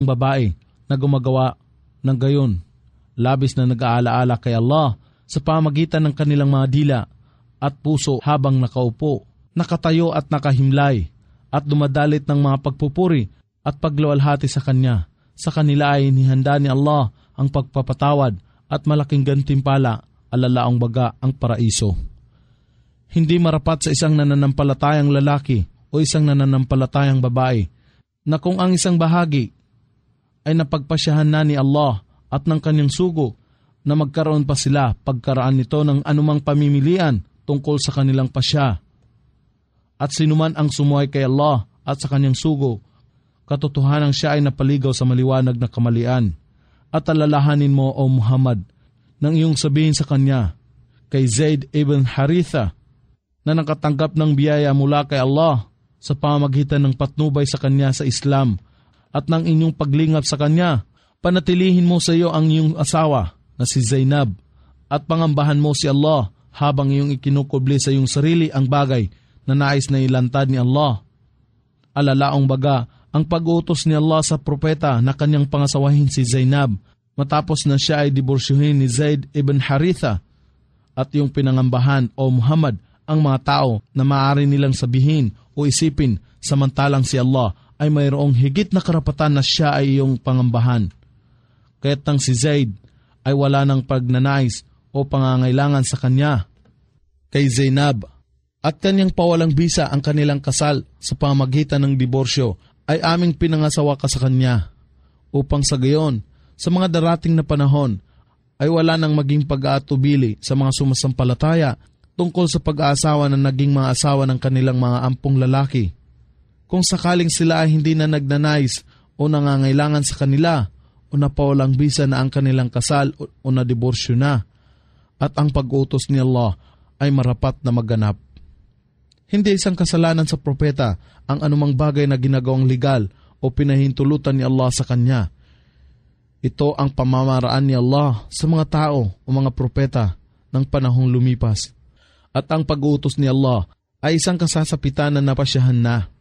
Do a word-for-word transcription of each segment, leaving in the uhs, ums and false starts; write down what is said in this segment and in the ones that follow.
babae na gumagawa ng gayon, labis na nag-aalaala kay Allah sa pamagitan ng kanilang mga dila at puso habang nakaupo, nakatayo at nakahimlay, at dumadalit ng mga pagpupuri at pagluwalhati sa Kanya. Sa kanila ay inihanda ni Allah ang pagpapatawad at malaking gantimpala, alalaong baga ang paraiso. Hindi marapat sa isang nananampalatayang lalaki o isang nananampalatayang babae na kung ang isang bahagi ay napagpasyahan na ni Allah at ng Kanyang sugo na magkaroon pa sila pagkaraan nito ng anumang pamimilian tungkol sa kanilang pasya. At sinuman ang sumuhay kay Allah at sa Kanyang sugo, katotohanang siya ay napaligaw sa maliwanag na kamalian. At alalahanin mo, O Muhammad, nang iyong sabihin sa kanya, kay Zaid ibn Haritha, na nakatanggap ng biyaya mula kay Allah sa pamamagitan ng patnubay sa kanya sa Islam at ng inyong paglingap sa kanya, panatilihin mo sa iyo ang iyong asawa na si Zainab at pangambahan mo si Allah habang iyong ikinukubli sa iyong sarili ang bagay na nais na ilantad ni Allah. Alalaong baga, ang pag-utos ni Allah sa propeta na kanyang pangasawahin si Zainab matapos na siya ay diborsyuhin ni Zaid ibn Haritha, at yung pinangambahan, O Muhammad, ang mga tao na maaari nilang sabihin o isipin samantalang si Allah ay mayroong higit na karapatan na siya ay iyong pangambahan. Kaya't nang si Zaid ay wala ng pagnanais o pangangailangan sa kanya kay Zainab at kanyang pawalang bisa ang kanilang kasal sa pamagitan ng diborsyo, ay aming pinangasawa ka sa kanya, upang sa gayon, sa mga darating na panahon, ay wala nang maging pag-aatubili sa mga sumasampalataya tungkol sa pag-aasawa na naging mga asawa ng kanilang mga ampong lalaki. Kung sakaling sila ay hindi na nagnanais o nangangailangan sa kanila, o napawalang bisa na ang kanilang kasal o, o nadiborsyo na, at ang pag-utos ni Allah ay marapat na maganap. Hindi isang kasalanan sa propeta ang anumang bagay na ginagawang legal o pinahintulutan ni Allah sa kanya. Ito ang pamamaraan ni Allah sa mga tao o mga propeta ng panahong lumipas. At ang pag-uutos ni Allah ay isang kasasapitan na napasyahan na.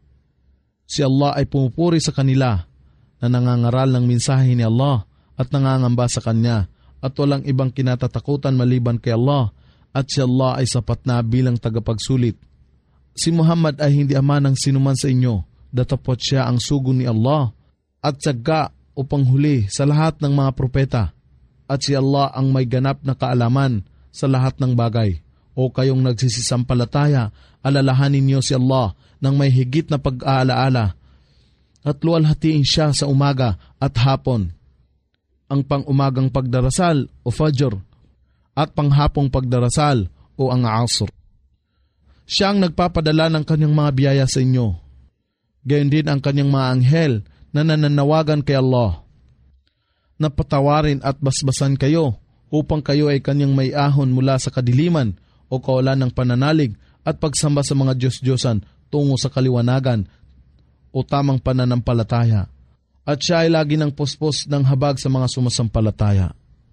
Si Allah ay pumupuri sa kanila na nangangaral ng mensahe ni Allah at nangangamba sa Kanya at walang ibang kinatatakutan maliban kay Allah, at si Allah ay sapat na bilang tagapagsulit. Si Muhammad ay hindi ama ng sinuman sa inyo, datapot siya ang sugo ni Allah at tsaga o panghuli sa lahat ng mga propeta, at si Allah ang may ganap na kaalaman sa lahat ng bagay. O kayong nagsisisampalataya, alalahanin niyo si Allah ng may higit na pag-aalaala at luwalhatiin siya sa umaga at hapon, ang pang-umagang pagdarasal o fajr at panghapong pagdarasal o ang asr. Siya ang nagpapadala ng kanyang mga biyaya sa inyo. Gayon din ang kanyang mga anghel na nananawagan kay Allah, na patawarin at basbasan kayo upang kayo ay kanyang may ahon mula sa kadiliman o kawalan ng pananalig at pagsamba sa mga Diyos-Diyosan tungo sa kaliwanagan o tamang pananampalataya. At siya ay lagi ng puspos ng habag sa mga sumasampalataya.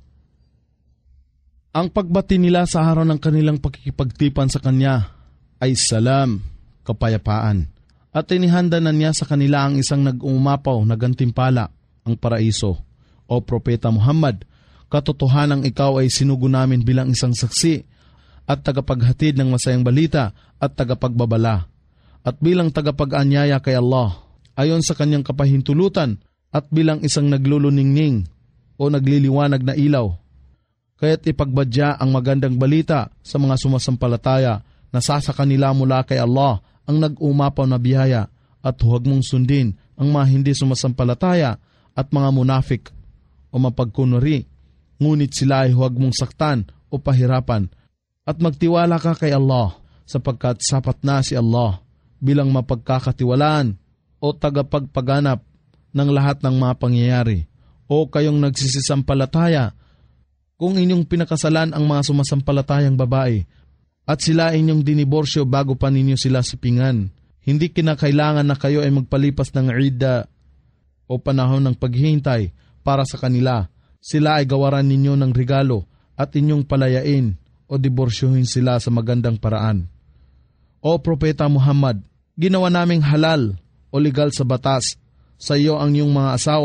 Ang pagbati nila sa araw ng kanilang pakikipagtipan sa Kanya ay salam, kapayapaan. At inihanda na niya sa kanila ang isang nag-uumapaw na gantimpala, ang paraiso. O Propeta Muhammad, katotohanang ikaw ay sinugo namin bilang isang saksi at tagapaghatid ng masayang balita at tagapagbabala, at bilang tagapag-anyaya kay Allah, ayon sa kanyang kapahintulutan, at bilang isang nagluluningning o nagliliwanag na ilaw. Kaya't ipagbadya ang magandang balita sa mga sumasampalataya na sa kanila mula kay Allah ang nag-umapaw na biyaya, at huwag mong sundin ang mga hindi sumasampalataya at mga munafik o mapagkunwari, ngunit sila ay huwag mong saktan o pahirapan, at magtiwala ka kay Allah sapagkat sapat na si Allah bilang mapagkakatiwalaan o tagapagpaganap ng lahat ng mga pangyayari. O kayong nagsisisampalataya, kung inyong pinakasalan ang mga sumasampalatayang babae, at sila inyong diniborsyo bago pa ninyo sila sipingan, hindi kinakailangan na kayo ay magpalipas ng idda o panahon ng paghihintay para sa kanila. Sila ay gawaran ninyo ng regalo at inyong palayain o diborsyohin sila sa magandang paraan. O Propeta Muhammad, ginawa naming halal o legal sa batas sa iyo ang iyong mga asawa